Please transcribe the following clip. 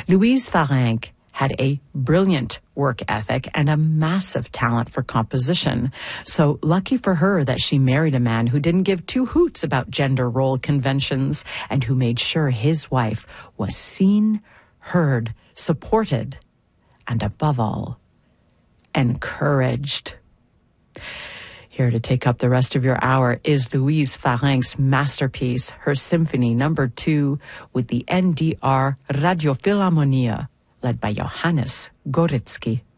Louise Farenc had a brilliant work ethic and a massive talent for composition. So lucky for her that she married a man who didn't give two hoots about gender role conventions and who made sure his wife was seen, heard, supported, and above all, encouraged. Here to take up the rest of your hour is Louise Farenc's masterpiece, her Symphony No. 2 with the NDR Radio Philharmonia, led by Johannes Gorecki.